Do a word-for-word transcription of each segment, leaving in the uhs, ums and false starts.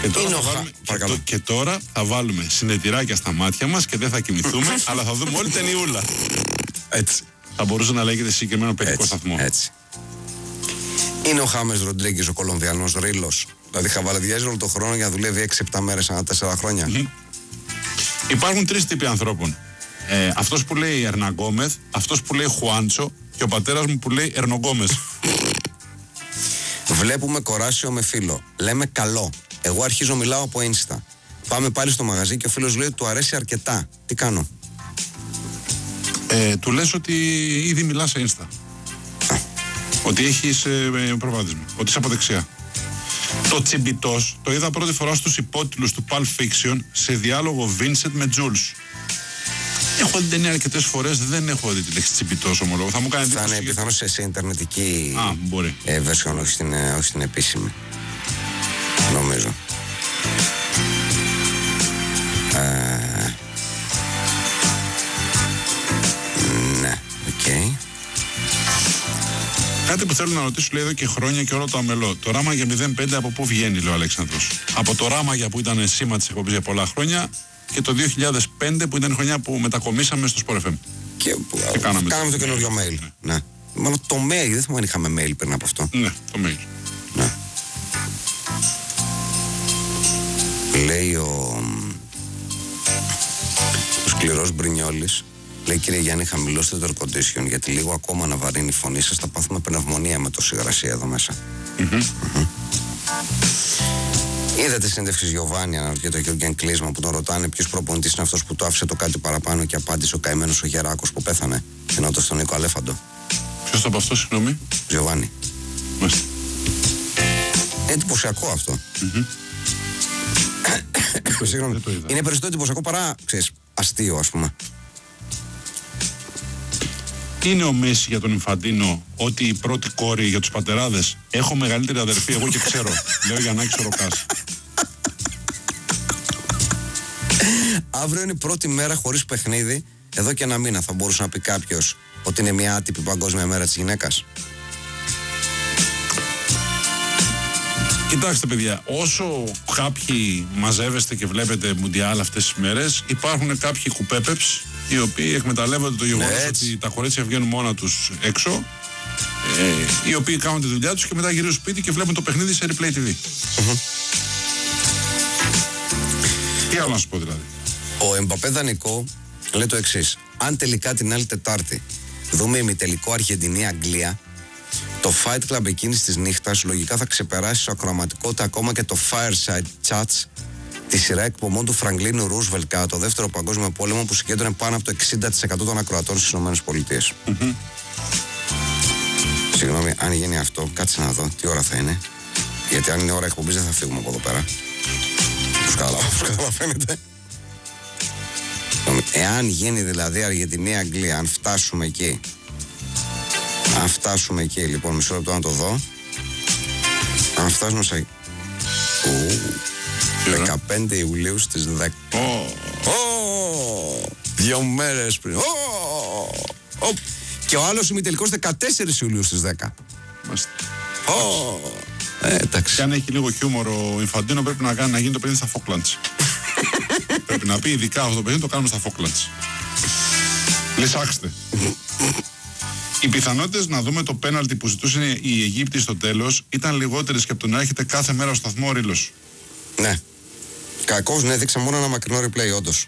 Και τώρα, θα βάλουμε, και, το, και τώρα θα βάλουμε συνετηράκια στα μάτια μας και δεν θα κοιμηθούμε, αλλά θα δούμε όλη ταινιούλα. Έτσι. Θα μπορούσε να λέγεται συγκεκριμένο παιδικό σταθμό. Έτσι. Είναι ο Χάμες Ροντρίγκες ο Κολομβιανός ρήλος. Δηλαδή χαβαλαδιάζει όλο τον χρόνο για να δουλεύει έξι επτά μέρες ανά τέσσερα χρόνια. Mm-hmm. Υπάρχουν τρεις τύποι ανθρώπων. Ε, αυτός που λέει Ερναγκόμεθ, αυτός που λέει Χουάντσο και ο πατέρας μου που λέει Ερνογκόμες. Βλέπουμε κοράσιο με φίλο. Λέμε καλό. Εγώ αρχίζω μιλάω από Insta. Πάμε πάλι στο μαγαζί και ο φίλος λέει του αρέσει αρκετά. Τι κάνω? Ε, του λες ότι ήδη μιλάς σε Insta. Α. Ότι έχεις ε, προβάδισμα. Ότι είσαι από δεξιά. Το τσιμπιτός το είδα πρώτη φορά στους υπότιτλους του Pulp Fiction σε διάλογο Vincent με Jules. Έχω δει την ταινία αρκετές φορές, δεν έχω δει τη λέξη τσιμπιτός ομολόγω. Θα μου κάνει εντύπωση. Θα είναι πιθανώς σε, σε ιντερνετική Α, μπορεί. Ε, version, όχι στην, όχι στην επίσημη. Νομίζω. Ε, ναι, οκ. Okay. Κάτι που θέλω να ρωτήσω, λέει εδώ και χρόνια και όλο το αμελό. Το Ράμα για μηδέν πέντε από πού βγαίνει, λέει ο Αλέξανδρος? Από το Ράμα για που ήταν σήμα της εκπομπής για πολλά χρόνια και το δύο χιλιάδες πέντε που ήταν η χρονιά που μετακομίσαμε στο Sport εφ εμ. Και, που, και κάναμε, κάναμε το καινούριο mail. Ναι. ναι. Μόνο το mail, δεν θυμάμαι αν είχαμε mail πριν από αυτό. Ναι, το mail. Ναι. Λέει ο, ο σκληρός Μπρινιόλης. Λέει κύριε Γιάννη, χαμηλώστε το air condition γιατί λίγο ακόμα να βαρύνει η φωνή σας. Θα πάθουμε πνευμονία με τόση υγρασία εδώ μέσα. Mm-hmm. Mm-hmm. Είδατε τη συνέντευξη Γιωβάνι, αναρωτιέται ο Γιώργεν Κλίσμα, που τον ρωτάνε ποιος προπονητής είναι αυτός που το άφησε το κάτι παραπάνω και απάντησε ο καημένος ο Γεράκος που πέθανε, ενώντας τον Νίκο Αλέφαντο. Ποιος το από αυτό, συγγνώμη? Γιωβάνι. Μάλιστα. Εντυπωσιακό αυτό. Mm-hmm. Συγγνώμη. Είναι περισσότερο εντυπωσιακό παρά, ξέρεις, αστείο, ας πούμε. Είναι ο Μέση για τον Ινφαντίνο ότι η πρώτη κόρη για τους πατεράδες? Έχω μεγαλύτερη αδερφή, εγώ και ξέρω. Λέω Γιαννάκης ο Ροκάς. Αύριο είναι η πρώτη μέρα χωρίς παιχνίδι. Εδώ και ένα μήνα θα μπορούσε να πει κάποιος ότι είναι μια άτυπη παγκόσμια μέρα της γυναίκας. Κοιτάξτε παιδιά, όσο κάποιοι μαζεύεστε και βλέπετε Μουντιάλ αυτές τις μέρες, υπάρχουν κάποιοι κουπέπεψ οι οποίοι εκμεταλλεύονται το γεγονός ναι, ότι τα κορίτσια βγαίνουν μόνα τους έξω, ε, οι οποίοι κάνουν τη δουλειά τους και μετά γυρίζουν σπίτι και βλέπουν το παιχνίδι σε replay τι βι. Mm-hmm. Τι άλλο να σου πω δηλαδή? Ο Εμπαπέ δανεικό λέει το εξής: αν τελικά την άλλη Τετάρτη δούμε ημιτελικό Αργεντινή-Αγγλία, το Fight Club εκείνης της νύχτας λογικά θα ξεπεράσει σε ακροαματικότητα ακόμα και το Fireside Chats, τη σειρά εκπομπών του Φραγκλίνου Ρούσβελτ κατά το δεύτερο παγκόσμιο πόλεμο, που συγκέντρωνε πάνω από το εξήντα τοις εκατό των ακροατών στις ΗΠΑ. Mm-hmm. Συγγνώμη, αν γίνει αυτό, κάτσε να δω τι ώρα θα είναι. Γιατί αν είναι ώρα εκπομπής δεν θα φύγουμε από εδώ πέρα. Όπως καταλαβαίνετε. Εάν γίνει δηλαδή Αργεντινή-Αγγλία, αν φτάσουμε εκεί. Αν φτάσουμε εκεί, λοιπόν, μισό λεπτό να το δω. Αν φτάσουμε σε... δεκαπέντε Ιουλίου στις δέκα. Oh. Oh. Δύο μέρες πριν. Oh. Oh. Και ο άλλος ημιτελικός δεκατέσσερις Ιουλίου στις δέκα. Μάλιστα. Oh. Ε, εντάξει. Και αν έχει λίγο χιούμορ ο Ινφαντίνο, πρέπει να, κάνει, να γίνει το παιχνίδι στα Falklands. Πρέπει να πει ειδικά αυτό το παιχνίδι το κάνουμε στα Falklands. Λυσάξτε. Οι πιθανότητες να δούμε το πέναλτι που ζητούσαν οι Αιγύπτιοι στο τέλος ήταν λιγότερες και από το να έρχεται κάθε μέρα στο σταθμό Ρήλος. Ναι. Κακώς, ναι, δείξα μόνο ένα μακρινό replay, όντως.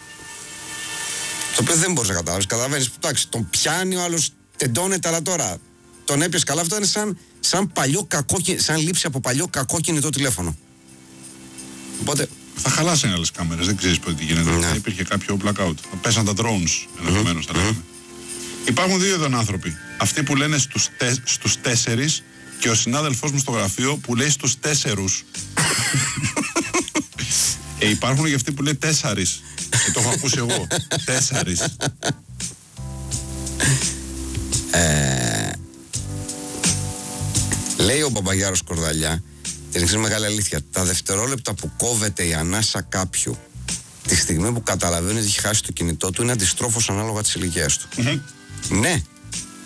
Το οποίο δεν μπορείς να καταλάβεις. Καταλαβαίνεις, εντάξει, τον πιάνει ο άλλος, τεντώνεται, αλλά τώρα τον έπιασε καλά. Αυτό είναι σαν, σαν, παλιό κακό, σαν λήψη από παλιό κακό κινητό τηλέφωνο. Οπότε. Θα χαλάσουν άλλες κάμερες, δεν ξέρεις τι γίνεται. Ναι. Θα υπήρχε κάποιο blackout. Θα πέσαν τα drones, ενδεχομένως, mm-hmm. θα λέγαμε. Mm-hmm. Υπάρχουν δύο ειδών άνθρωποι. Αυτοί που λένε στους, τε, στους τέσσερις και ο συνάδελφός μου στο γραφείο που λέει στους τέσσερους. ε, υπάρχουν και αυτοί που λέει τέσσαρις. Και το έχω ακούσει εγώ. Τέσσαρις. Ε, λέει ο Μπαμπαγιάρος Κορδαλιά την εξής μεγάλη αλήθεια: τα δευτερόλεπτα που κόβεται η ανάσα κάποιου τη στιγμή που καταλαβαίνει ότι έχει χάσει το κινητό του είναι αντιστρόφως ανάλογα της ηλικίας του. Mm-hmm. Ναι.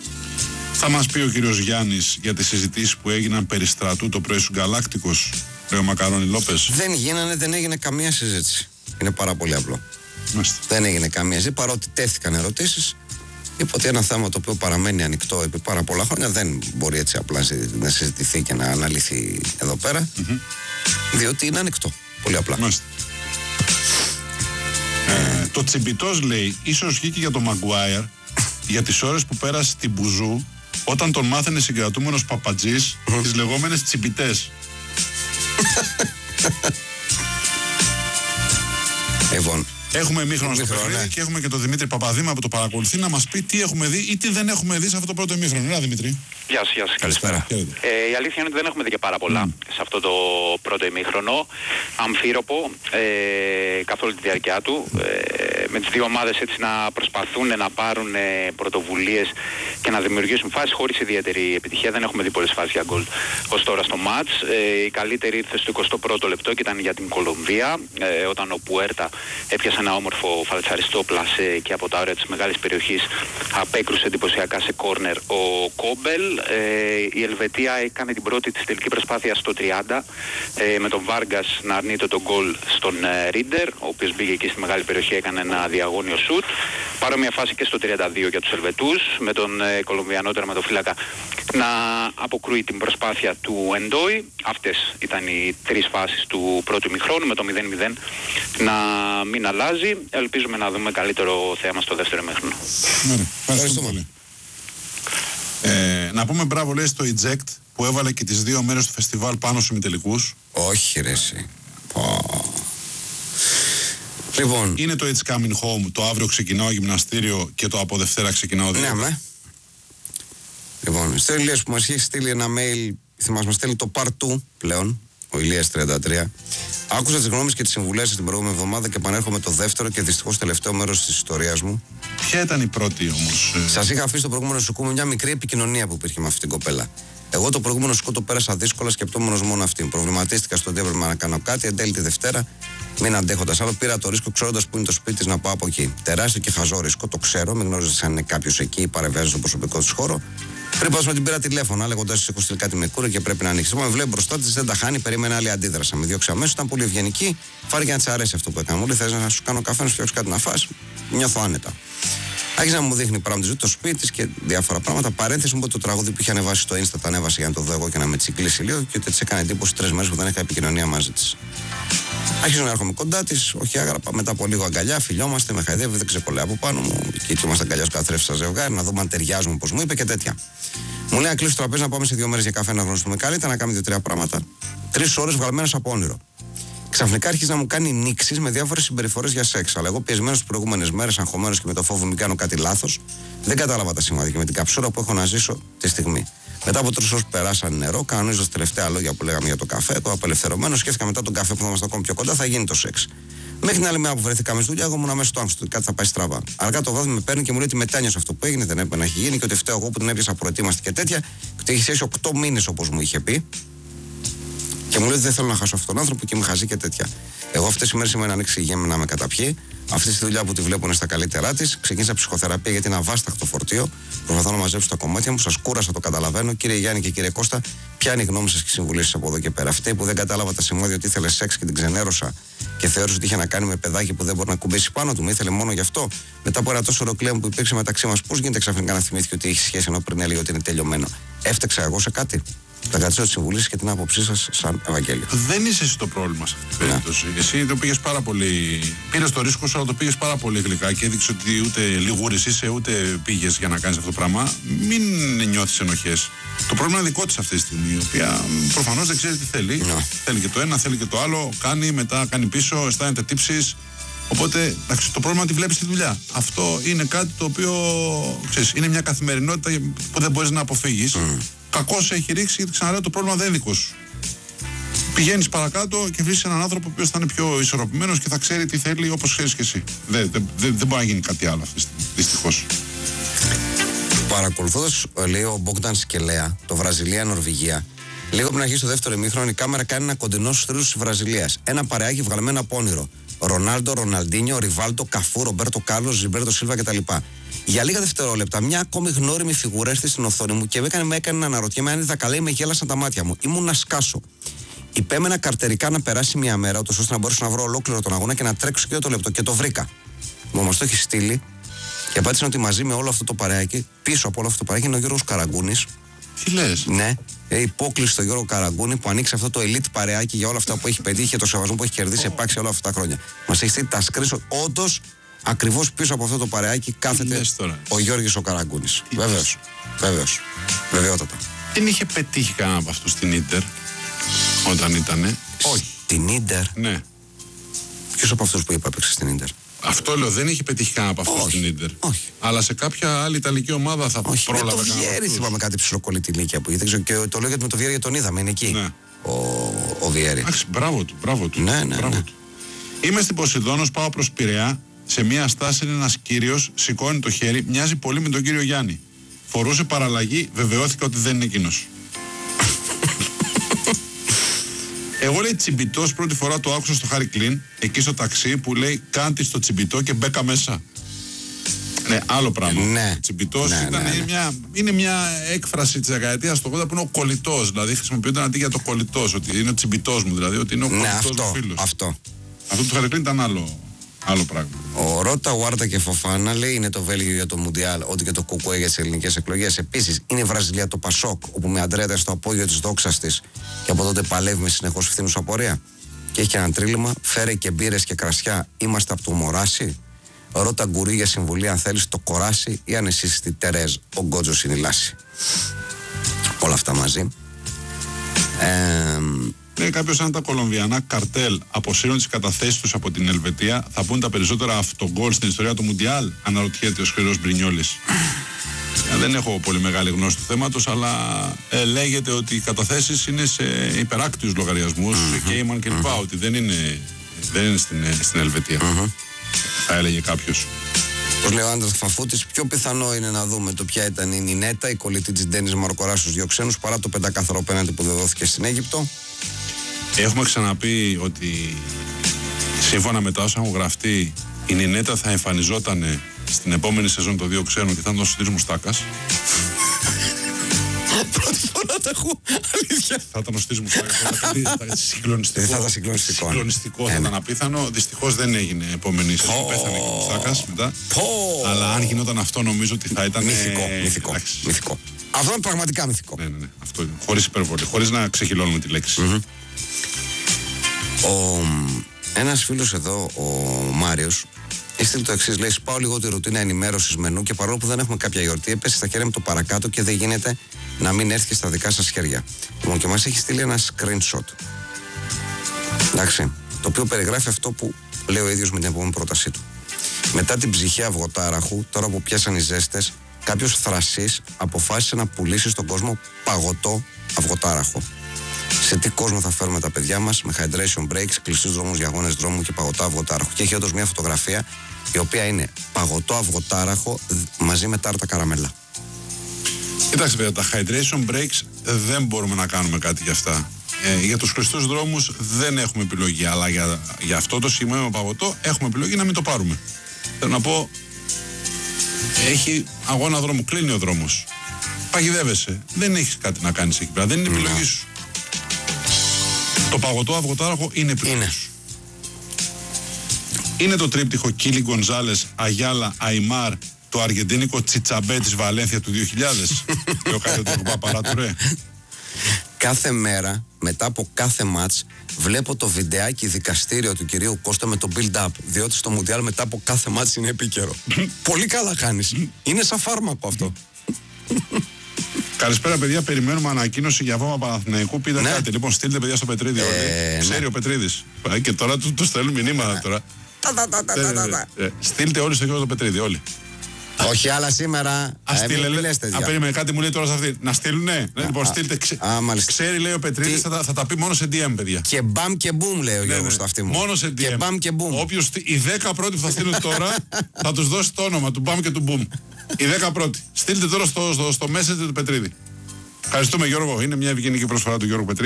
Θα μας πει ο κύριος Γιάννης για τις συζητήσεις που έγιναν περί στρατού το πρωί στους Γκαλάκτικος. Λέει ο Μακαρόνι Λόπες. Δεν γίνανε, δεν έγινε καμία συζήτηση. Είναι πάρα πολύ απλό. Μάλιστα. Δεν έγινε καμία συζήτηση, παρότι τέθηκαν ερωτήσεις. Είπε ότι ένα θέμα το οποίο παραμένει ανοιχτό επί πάρα πολλά χρόνια δεν μπορεί έτσι απλά να συζητηθεί και να αναλυθεί εδώ πέρα. Mm-hmm. Διότι είναι ανοιχτό. Πολύ απλά. Μάλιστα. Ε, το Τσιμπιτός λέει, ίσως βγήκε για τον Μαγκουάιρ για τις ώρες που πέρασε στην Μπουζού όταν τον μάθαινε συγκρατούμενος παπατζής mm. τις λεγόμενες τσιμπιτές. Λοιπόν, έχουμε ημίχρονο στο παιχνίδι ναι. Και έχουμε και τον Δημήτρη Παπαδήμα που το παρακολουθεί να μας πει τι έχουμε δει ή τι δεν έχουμε δει σε αυτό το πρώτο ημίχρονο. Έλα, Δημήτρη. Γεια σας, γεια σας, καλησπέρα. Ε, η αλήθεια είναι ότι δεν έχουμε δει και πάρα πολλά mm. σε αυτό το πρώτο ημίχρονο. Αμφίροπο ε, καθ' όλη τη διάρκεια του. Ε, με τις δύο ομάδες έτσι να προσπαθούν να πάρουν ε, πρωτοβουλίες και να δημιουργήσουν φάσεις χωρίς ιδιαίτερη επιτυχία. Δεν έχουμε δει πολλές φάσεις για γκολ ως τώρα στο μάτς. Ε, η καλύτερη ήρθε στο εικοστό πρώτο λεπτό και ήταν για την Κολομβία, ε, όταν ο Πουέρτα έπιασε ένα όμορφο φαλτσαριστό πλασέ και από τα όρια της μεγάλης περιοχής απέκρουσε εντυπωσιακά σε κόρνερ ο Κόμπελ. Ε, η Ελβετία έκανε την πρώτη της τελική προσπάθεια στο τριάντα ε, με τον Βάργκας να αρνείται τον γκολ στον ε, Ρίντερ, ο οποίος μπήκε εκεί στη μεγάλη περιοχή, έκανε ένα διαγώνιο σουτ. Παρόμοια φάση και στο τριάντα δύο για τους Ελβετούς, με τον ε, Κολομβιανό τερματοφύλακα να αποκρούει την προσπάθεια του Εντόι. Αυτές ήταν οι τρεις φάσεις του πρώτου ημιχρόνου, με το μηδέν μηδέν να μην αλλάζει. Ελπίζουμε να δούμε καλύτερο θέαμα στο δεύτερο ημίχρονο. Ναι, ευχαριστούμε πολύ. Ε, να πούμε μπράβο λέει στο Eject που έβαλε και τις δύο μέρες του φεστιβάλ πάνω στους ημιτελικούς. Όχι ρε εσύ. Λοιπόν. Είναι το It's Coming Home, το αύριο ξεκινάω γυμναστήριο και το από Δευτέρα ξεκινάω ναι, ναι. Λοιπόν, στο Ηλίας που μας έχει στείλει ένα mail, θυμάσαι μας στέλνει το Part δύο πλέον, ο Ηλίας τριάντα τρία. Άκουσα τις γνώμες και τις συμβουλές σας την προηγούμενη εβδομάδα και επανέρχομαι το δεύτερο και δυστυχώς τελευταίο μέρος της ιστορίας μου. Ποια ήταν η πρώτη όμως? Σας είχα αφήσει το προηγούμενο σουκού με μια μικρή επικοινωνία που υπήρχε με αυτήν την κοπέλα. Εγώ το προηγούμενο σουκού το πέρασα δύσκολα, σκεπτόμενος μόνο αυτήν. Προβληματίστηκα στο ότι έπρεπε να κάνω κάτι. Εν τέλει τη Δευτέρα, μην αντέχοντας άλλο, πήρα το ρίσκο ξέροντας που είναι το σπίτι της να πάω από εκεί. Τεράστιο και χαζό ρίσκο, το ξέρω, μην γνώριζα αν είναι κάποιος εκεί, παρεμβαίνει στο προσωπικό της χώρο. Πριν πάω την πήρα τηλέφωνα, λέγοντας ότι έχω στείλει κάτι με κούρε και πρέπει να ανοίξει. Λοιπόν, βλέπει μπροστά της, δεν τα χάνει, περίμενε άλλη αντίδραση. Με διώξει αμέσως, ήταν πολύ ευγενική. Φάρει και να της αρέσει αυτό που έκανε. Μου λέει: θες να σου κάνω καφέ, να σου φτιάξω κάτι να φας? Νιώθω άνετα. Άρχισε να μου δείχνει πράγματα ζωή, το σπίτι της και διάφορα πράγματα. Παρένθεση μου ότι το τραγούδι που είχε ανεβάσει στο Insta το ανέβασε για να το δω εγώ και να με τσικλίσει λίγο και ότι της έκανε εντύπωση τρεις μέρες που δεν είχα επικοινωνία μαζί της. Άρχισε να έρχομαι κοντά της, όχι άγραπα, μετά από λίγο αγκαλιά, φιλιόμαστε, με χαϊδεύει, δεν ξεκολλάει από πάνω μου. Και εκεί είμαστε αγκαλιά καθρέφτη στα ζευγάρι, να δούμε αν ταιριάζουμε όπως μου είπε και τέτοια. Μου λέει να κλείσω το τραπέζι να πάμε σε δύο μέρες για καφέ να γνωριστούμε καλύτερα, να κάνουμε δύο-τρία πράγματα. Τρεις ώρες βγαλμένες από όνειρο. Ξαφνικά άρχισε να μου κάνει νήξεις με διάφορες συμπεριφορές για σεξ. Αλλά εγώ πιεσμένος τις προηγούμενες μέρες, αγχωμένος και με το φόβο μην κάνω κάτι λάθος, δεν κατάλαβα τα σημάδια και με την καψούρα που έχω να ζήσω τη στιγμή. Μετά από τρεις ώρες που περάσαν νερό, κανονίζω τα τελευταία λόγια που λέγαμε για το καφέ, εγώ απελευθερωμένος, σκέφτηκα μετά τον καφέ που θα είμαστε ακόμη πιο κοντά, θα γίνει το σεξ. Μέχρι την άλλη μέρα που βρεθήκαμε στη δουλειά, εγώ ήμουν αμέσως στο άγχος του, κάτι θα πάει στραβά. Αργά το βράδυ με παίρνει και μου λέει ότι μετάνιωσε αυτό που έγινε, δεν έπρεπε να έχει γίνει και ότι φταίω εγώ που την έπιασα προετοίμαστη και τέτοια, και ότι έχει σχέση οκτώ μήνες όπως μου είχε πει. Και μου λέει ότι δεν θέλω να χάσω αυτόν τον άνθρωπο και είμαι χαζή και τέτοια. Εγώ αυτές τις μέρες είμαι έναν εξηγέμαι να με καταπιεί. Αυτή τη δουλειά που τη βλέπουν στα καλύτερά τη. Ξεκίνησα ψυχοθεραπεία γιατί είναι αβάσταχτο φορτίο. Προσπαθώ να μαζέψω τα κομμάτια μου. Σας κούρασα, το καταλαβαίνω. Κύριε Γιάννη και κύριε Κώστα, ποια είναι η γνώμη σας και οι συμβουλές σας από εδώ και πέρα? Αυτή που δεν κατάλαβα τα σημάδια ότι ήθελε σεξ και την ξενέρωσα και θεώρησε ότι είχε να κάνει με παιδάκι που δεν μπορεί να κουμπίσει πάνω του, με ήθελε μόνο γι' αυτό. Μετά από ένα τόσο ροκλέον που υπήρξε μεταξύ μας, πώς γίνεται ξαφνικά να θυμήθηκε ότι έχει σχέση ενώ πριν έλεγε ότι είναι τελειωμένο? Έφταξα εγώ σε κάτι? Θα κρατήσω τη συμβουλή και την άποψή σας σαν Ευαγγέλιο. Δεν είσαι εσύ το πρόβλημα σε αυτή την περίπτωση. Εσύ το πήγες πάρα πολύ. Πήρες το ρίσκο σου, αλλά το πήγες πάρα πολύ γλυκά και έδειξε ότι ούτε λιγούρης είσαι, ούτε πήγες για να κάνεις αυτό το πράγμα. Μην νιώθεις ενοχές. Το πρόβλημα είναι δικό της αυτή τη στιγμή, η οποία προφανώς δεν ξέρει τι θέλει. Ναι. Θέλει και το ένα, θέλει και το άλλο. Κάνει, μετά κάνει πίσω, αισθάνεται τύψεις. Οπότε εντάξει, το πρόβλημα είναι ότι βλέπεις τη δουλειά. Αυτό είναι κάτι το οποίο ξέρεις, είναι μια καθημερινότητα που δεν μπορείς να αποφύγεις. Mm. Κακώς έχει ρίξει, γιατί ξαναλέω το πρόβλημα δεν είναι δικό σου. Πηγαίνεις παρακάτω και βρίσκεις έναν άνθρωπο που θα είναι πιο ισορροπημένος και θα ξέρει τι θέλει όπως ξέρεις και εσύ. Δεν, δεν, δεν, δεν μπορεί να γίνει κάτι άλλο αυτή τη στιγμή, δυστυχώς. Παρακολουθώντας, λέει ο Μπόγκταν Σκελέα, το Βραζιλία-Νορβηγία, λίγο πριν αρχίσει το δεύτερο ημίχρονο, η κάμερα κάνει ένα κοντινό στους θρύλους της Βραζιλίας. Ένα παρεάκι βγαλμένο από όνειρο. Ρονάλντο, Ροναλντίνιο, Ριβάλτο, Καφού, Ρομπέρτο Κάρλος, Ζιμπέρτο Σίλβα κτλ. Για λίγα δευτερόλεπτα, μια ακόμη γνώριμη φιγουρά έρθει στην οθόνη μου και με έκανε, με έκανε να αναρωτιέμαι αν είδα καλά ή με γέλασαν τα μάτια μου. Ήμουν να σκάσω. Υπέμενα καρτερικά να περάσει μια μέρα, ούτως ώστε να μπορέσω να βρω ολόκληρο τον αγώνα και να τρέξω και το λεπτό. Και το βρήκα. Μου μας το έχει στείλει και απάντησε ότι μαζί με όλο αυτό το παρεάκι, πίσω από όλο αυτό το παρεάκι είναι ο Γιώργος Καραγκούνης. Τι λες? Ναι, υπόκληση στο Γιώργο Καραγκούνη που ανοίξει αυτό το elite παρεάκι για όλα αυτά που έχει πετύχει και το σεβασμό που έχει κερδίσει oh. επάξια όλα αυτά τα χρόνια. Μας έχει στείλει τα σκρίσο. Όντως, ακριβώς πίσω από αυτό το παρεάκι κάθεται ο Γιώργος ο Καραγκούνης. Βεβαίως. Βεβαίως. Βεβαιότατα. Δεν είχε πετύχει κανένα από αυτούς στην Ίντερ όταν ήτανε? Όχι. Την Ίντερ? Ναι. Ποιος από αυτούς που είπα έπαιξε στην Ίντερ? Αυτό λέω, δεν είχε πετύχει κανένα από αυτούς στην Ίντερ. Όχι. Αλλά σε κάποια άλλη ιταλική ομάδα θα όχι, πρόλαβε κανένα. Με το Βιέρι θυμάμαι κάτι ψιλοκολλητή νίκη που είδε. Και το λέω γιατί με το Βιέρι τον είδαμε, είναι εκεί. Ναι. Ο, ο Βιέρι. Εντάξει, μπράβο του, μπράβο του. Ναι, ναι, μπράβο ναι. του. Είμαι στην Ποσειδώνος, πάω προς Πειραιά. Σε μια στάση είναι ένας κύριος, σηκώνει το χέρι, μοιάζει πολύ με τον κύριο Γιάννη. Φορούσε παραλλαγή, βεβαιώθηκα ότι δεν είναι εκείνος. Εγώ λέει τσιμπιτός, πρώτη φορά το άκουσα στο Χάρι Κλίν, εκεί στο ταξί που λέει κάντε στο τσιμπιτό και μπέκα μέσα. Ναι, άλλο πράγμα. Ναι. Τσιμπιτός ναι, ήταν, ναι, ναι. Μια, είναι μια έκφραση της δεκαετίας του ογδόντα που είναι ο κολλητός. Δηλαδή χρησιμοποιούνταν αντί για το κολλητός, ότι είναι ο τσιμπιτός μου, δηλαδή ότι είναι ο ναι, κολλητός αυτό, μου φίλος. Αυτό. Αυτό του Χάρι Κλίν ήταν άλλο, άλλο πράγμα. Ο Ρώτα, Ουάρτα και Φοφάνα λέει είναι το Βέλγιο για το Μουντιάλ, ό,τι και το Κουκουέ για τις ελληνικές εκλογές. Επίσης είναι η Βραζιλία το Πασόκ, όπου με αντρέεται στο απόγειο της δόξας της και από τότε παλεύει με συνεχώς φθήνους απορία. Και έχει και ένα τρίλημα, φέρε και μπύρες και κρασιά, είμαστε από το Μωράσι. Ρώτα Γκουρί για συμβουλή αν θέλεις το κοράσι ή αν εσύ στη Τερέζ ο Γκότζος είναι η λάση. Όλα αυτά μαζί. Ε, Λέει κάποιος αν τα κολομβιανά καρτέλ αποσύρουν τις καταθέσεις τους από την Ελβετία θα πούν τα περισσότερα αυτογκόλ στην ιστορία του Μουντιάλ, αναρωτιέται ο Σχρηρός Μπρινιόλης. ε, δεν έχω πολύ μεγάλη γνώση του θέματος, αλλά ε, λέγεται ότι οι καταθέσεις είναι σε υπεράκτιους λογαριασμούς, mm-hmm. σε Cayman κλπ. Mm-hmm. Ότι δεν είναι, δεν είναι στην, στην Ελβετία. Mm-hmm. Θα έλεγε κάποιος. Όπως λέει ο Άντρας Φαφούτης, πιο πιθανό είναι να δούμε το ποια ήταν η Νινέτα, η κολλητή της Ντένις Μαρκορά στους δύο ξένους, παρά το πεντακάθαρο πέναντι που δόθηκε στην Αίγυπτο. Έχουμε ξαναπεί ότι σύμφωνα με τα όσα έχουν γραφτεί, η Νινέτα θα εμφανιζόταν στην επόμενη σεζόν των δύο ξένων και θα ήταν ο Στήρης Μουστάκας. Πρώτη φορά τα έχω, αλήθεια. Θα ήταν ο Στήρης Μουστάκας. Θα ήταν συγκλονιστικό. Θα ήταν συγκλονιστικό. Συγκλονιστικό, θα ήταν απίθανο. Δυστυχώς δεν έγινε επόμενη σεζόν. Πέθανε και ο Μουστάκας μετά. Αλλά αν γινόταν αυτό, νομίζω ότι θα ήταν. Μυθικό. Μυθικό. Μυθικό. Αυτό είναι πραγματικά μυθικό. Ναι, ναι, ναι. Αυτό είναι. Χωρίς υπερβολή. Χωρίς να ξεχυλώνουμε τη λέξη. Mm-hmm. Ο, ένας φίλος εδώ, ο Μάριος, έστειλε το εξής, λέει: σπάω λίγο τη ρουτίνα ενημέρωσης μενού και παρόλο που δεν έχουμε κάποια γιορτή, έπεσε στα χέρια μου το παρακάτω και δεν γίνεται να μην έρθει στα δικά σας χέρια. Λοιπόν, και μας έχει στείλει ένα screenshot. Εντάξει, το οποίο περιγράφει αυτό που λέει ο ίδιος με την επόμενη πρότασή του. Μετά την ψυχή αυγοτάραχου, τώρα που πιάσαν οι ζέστες, κάποιος θρασής αποφάσισε να πουλήσει στον κόσμο παγωτό αυγοτάραχο. Σε τι κόσμο θα φέρουμε τα παιδιά μας, με hydration breaks, κλειστούς δρόμους για αγώνες δρόμου και παγωτό αυγοτάραχο. Και έχει όντως μια φωτογραφία η οποία είναι παγωτό αυγοτάραχο μαζί με τάρτα καραμέλα. Κοιτάξτε παιδιά, τα hydration breaks δεν μπορούμε να κάνουμε κάτι για αυτά. Ε, για τους κλειστούς δρόμους δεν έχουμε επιλογή, αλλά για, για αυτό το συγκεκριμένο παγωτό έχουμε επιλογή να μην το πάρουμε. Θέλω να πω, έχει αγώνα δρόμου, κλείνει ο δρόμος. Παγιδεύεσαι, δεν έχεις κάτι να κάνεις εκεί πέρα, δεν είναι επιλογή σου. Το παγωτό αυγοτάραχο είναι επιλογή σου. Είναι το τρίπτυχο Κίλι Γκονζάλες, Αγιάλα, Αϊμάρ, το αργεντίνικο Τσιτσαμπέ της Βαλένθια του δύο χιλιάδες. Πιο κάτι το κουμπά του ρε. Κάθε μέρα, μετά από κάθε μάτς, βλέπω το βιντεάκι δικαστήριο του κυρίου Κώστα με το build-up. Διότι στο Μουντιάλ μετά από κάθε μάτς είναι επίκαιρο. Πολύ καλά κάνεις. Είναι σαν φάρμακο αυτό. Καλησπέρα, παιδιά. Περιμένουμε ανακοίνωση για βάμα Παναθηναϊκού. Πείτε ναι. κάτι. Λοιπόν, στείλτε παιδιά στο Πετρίδη. Ε, όλοι. Ξέρει ναι. ο Πετρίδης. Και τώρα του, του στέλνουν μηνύματα τώρα. ε, ε, στείλτε όλοι στο κύριο Πετρίδη. Όλοι. Όχι άλλα σήμερα. Α περίμενε κάτι μου λέει τώρα σε αυτή. Να στείλουνε. Ναι, λοιπόν, στείλτε. Ξε... Α, ξέρει, λέει ο Πετρίδης, θα, θα, θα τα πει μόνο σε ντι εμ, παιδιά. Και μπαμ και μπουμ, λέει ο Γιώργος στο αυτή μου. Μόνο σε ντι εμ. Και μπαμ και μπουμ. Όποιος οι δέκα πρώτοι που θα στείλουν τώρα θα τους δώσει το όνομα του μπαμ και του μπουμ. Οι δέκα πρώτοι. Στείλτε τώρα στο, στο, στο message του Πετρίδη. Ευχαριστούμε, Γιώργο. Είναι μια ευγενική προσφορά του Γιώργου Πετρίδη.